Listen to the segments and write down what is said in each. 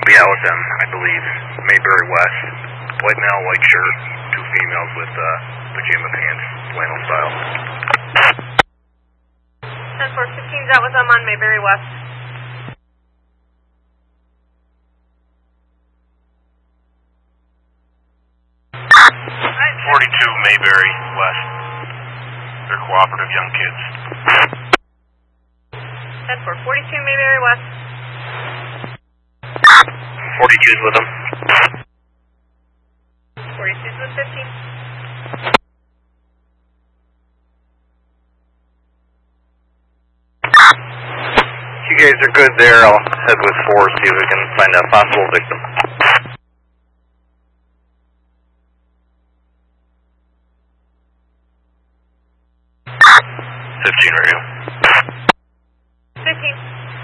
Yeah, with them, I believe. Mayberry West. White male, white shirt. 2 females with pajama pants, flannel style. 10-4, 15's out with them on Mayberry West. Alright, 42 Mayberry West. They're cooperative young kids. 10-4, 42 Mayberry West. 42's with them. 42's with 15. You guys are good there. I'll head with 4, see if we can find a possible victim. 15 radio. 15.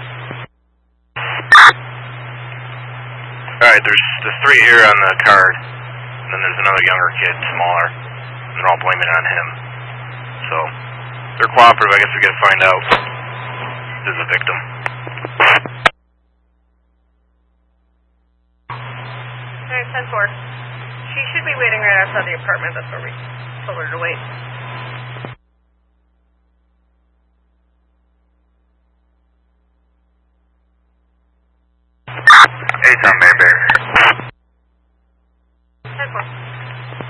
Alright, there's 3 here on the card. And then there's another younger kid, smaller. And they're all blaming it on him. So, they're cooperative. I guess we gotta find out who's the victim. Alright, 10-4. She should be waiting right outside the apartment. That's where we told her to wait.